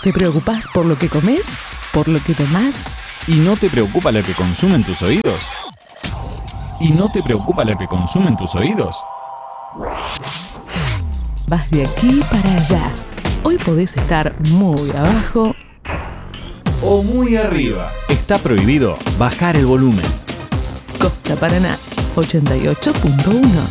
¿Te preocupás por lo que comes? ¿Por lo que tomás? ¿Y no te preocupa lo que consumen tus oídos? ¿Y no te preocupa lo que consumen tus oídos? Vas de aquí para allá. Hoy podés estar muy abajo O muy arriba. Está prohibido bajar el volumen. Costa Paraná 88.1.